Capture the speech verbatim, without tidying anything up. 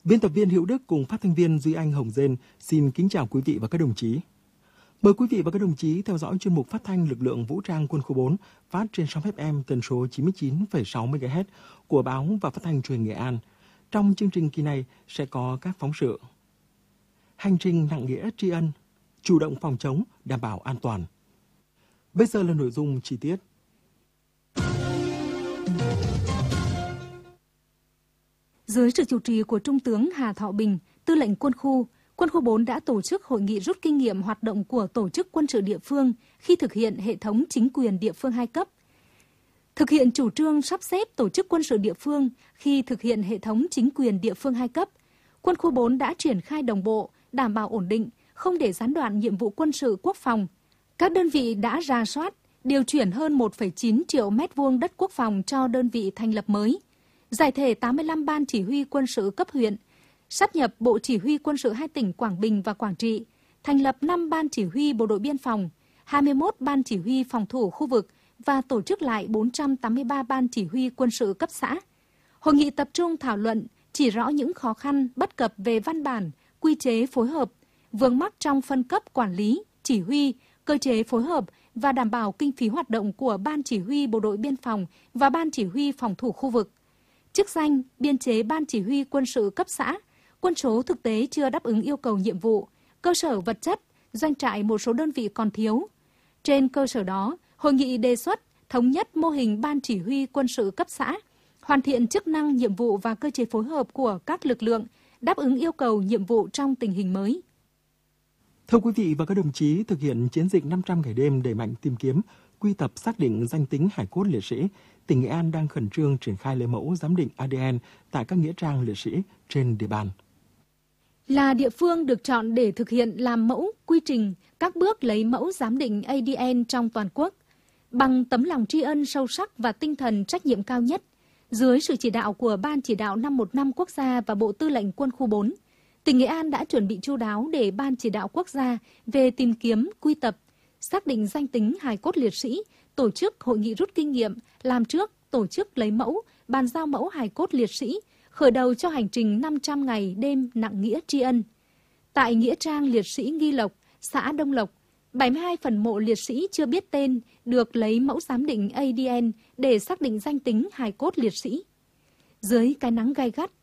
Biên tập viên Hữu Đức cùng phát thanh viên Duy Anh Hồng Dên xin kính chào quý vị và các đồng chí. Mời quý vị và các đồng chí theo dõi chuyên mục phát thanh lực lượng vũ trang quân khu bốn phát trên sóng ép em tần số chín mươi chín phẩy sáu mê ga héc của báo và phát thanh truyền Nghệ An. Trong chương trình kỳ này sẽ có các phóng sự: hành trình nặng nghĩa tri ân, chủ động phòng chống, đảm bảo an toàn. Bây giờ là nội dung chi tiết. Dưới sự chủ trì của Trung tướng Hà Thọ Bình, Tư lệnh Quân khu, Quân khu bốn đã tổ chức hội nghị rút kinh nghiệm hoạt động của tổ chức quân sự địa phương khi thực hiện hệ thống chính quyền địa phương hai cấp. Thực hiện chủ trương sắp xếp tổ chức quân sự địa phương khi thực hiện hệ thống chính quyền địa phương hai cấp, Quân khu bốn đã triển khai đồng bộ, đảm bảo ổn định, không để gián đoạn nhiệm vụ quân sự quốc phòng. Các đơn vị đã rà soát, điều chuyển hơn một phẩy chín triệu mét vuông đất quốc phòng cho đơn vị thành lập mới, giải thể tám mươi lăm ban chỉ huy quân sự cấp huyện, sáp nhập Bộ Chỉ huy quân sự hai tỉnh Quảng Bình và Quảng Trị, thành lập năm ban chỉ huy bộ đội biên phòng, hai mươi mốt ban chỉ huy phòng thủ khu vực và tổ chức lại bốn trăm tám mươi ba ban chỉ huy quân sự cấp xã. Hội nghị tập trung thảo luận, chỉ rõ những khó khăn, bất cập về văn bản, quy chế phối hợp, vướng mắc trong phân cấp quản lý, chỉ huy, cơ chế phối hợp và đảm bảo kinh phí hoạt động của ban chỉ huy bộ đội biên phòng và ban chỉ huy phòng thủ khu vực. Chức danh, biên chế ban chỉ huy quân sự cấp xã, quân số thực tế chưa đáp ứng yêu cầu nhiệm vụ, cơ sở vật chất, doanh trại một số đơn vị còn thiếu. Trên cơ sở đó, hội nghị đề xuất thống nhất mô hình ban chỉ huy quân sự cấp xã, hoàn thiện chức năng, nhiệm vụ và cơ chế phối hợp của các lực lượng, đáp ứng yêu cầu nhiệm vụ trong tình hình mới. Thưa quý vị và các đồng chí, thực hiện chiến dịch năm trăm ngày đêm đẩy mạnh tìm kiếm, quy tập xác định danh tính hài cốt liệt sĩ, tỉnh Nghệ An đang khẩn trương triển khai lấy mẫu giám định a đê en tại các nghĩa trang liệt sĩ trên địa bàn. Là địa phương được chọn để thực hiện làm mẫu, quy trình, các bước lấy mẫu giám định a đê en trong toàn quốc. Bằng tấm lòng tri ân sâu sắc và tinh thần trách nhiệm cao nhất, dưới sự chỉ đạo của Ban Chỉ đạo năm một năm quốc gia và Bộ Tư lệnh Quân khu bốn, tỉnh Nghệ An đã chuẩn bị chu đáo để Ban Chỉ đạo quốc gia về tìm kiếm, quy tập, xác định danh tính hài cốt liệt sĩ, tổ chức hội nghị rút kinh nghiệm, làm trước, tổ chức lấy mẫu, bàn giao mẫu hài cốt liệt sĩ, khởi đầu cho hành trình năm trăm ngày đêm nặng nghĩa tri ân. Tại Nghĩa trang liệt sĩ Nghi Lộc, xã Đông Lộc, bảy mươi hai phần mộ liệt sĩ chưa biết tên được lấy mẫu giám định a đê en để xác định danh tính hài cốt liệt sĩ. Dưới cái nắng gay gắt,